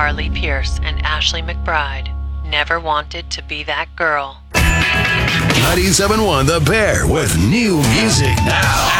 Carly Pierce and Ashley McBride. Never wanted to be that girl. 97.1 The Bear with new music now.